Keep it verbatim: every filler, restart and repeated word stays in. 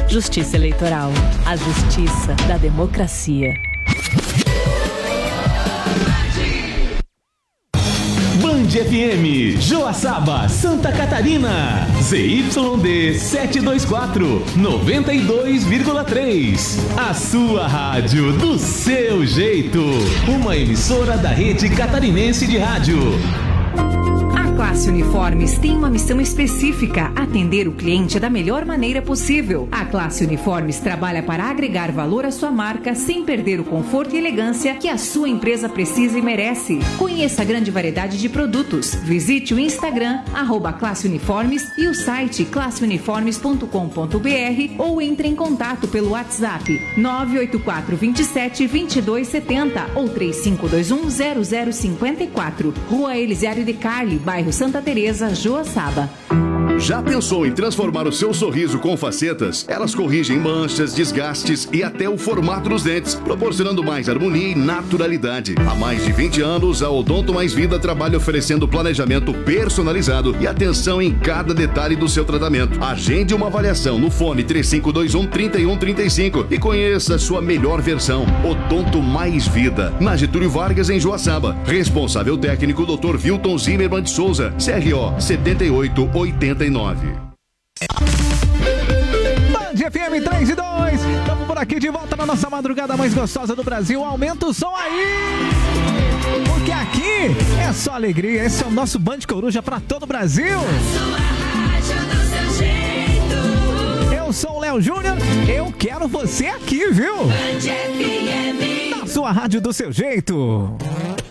Justiça Eleitoral, a justiça da democracia. Band F M, Joaçaba, Santa Catarina, Z Y D setecentos e vinte e quatro, noventa e dois vírgula três. A sua rádio do seu jeito. Uma emissora da Rede Catarinense de Rádio. A Classe Uniformes tem uma missão específica: atender o cliente da melhor maneira possível. A Classe Uniformes trabalha para agregar valor à sua marca sem perder o conforto e elegância que a sua empresa precisa e merece. Conheça a grande variedade de produtos. Visite o Instagram, arroba Classe Uniformes, e o site classe uniformes ponto com ponto b r ou entre em contato pelo WhatsApp nove oito quatro, dois sete, dois dois sete zero ou três cinco dois um, zero zero cinco quatro. Rua Elisiário de Carli, bairro Santa Teresa, Joaçaba. Já pensou em transformar o seu sorriso com facetas? Elas corrigem manchas, desgastes e até o formato dos dentes, proporcionando mais harmonia e naturalidade. Há mais de vinte anos, a Odonto Mais Vida trabalha oferecendo planejamento personalizado e atenção em cada detalhe do seu tratamento. Agende uma avaliação no fone três cinco dois um, três um três cinco e conheça a sua melhor versão. Odonto Mais Vida, na Getúlio Vargas, em Joaçaba. Responsável técnico doutor Wilton Zimmermann de Souza, C R O setenta e oito oitenta e nove. Band F M três e dois, estamos por aqui de volta na nossa madrugada mais gostosa do Brasil. Aumenta o som aí, porque aqui é só alegria. Esse é o nosso Band Coruja para todo o Brasil. Eu sou o Léo Júnior, eu quero você aqui, viu? Na sua rádio do seu jeito.